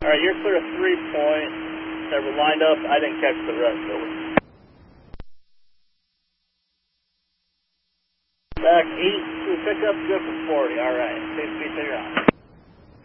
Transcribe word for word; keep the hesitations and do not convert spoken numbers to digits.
All right, you're clear of three point. They were lined up. I didn't catch the rest of it. Back eight to pick up, good for forty. All right, same speed to your eye.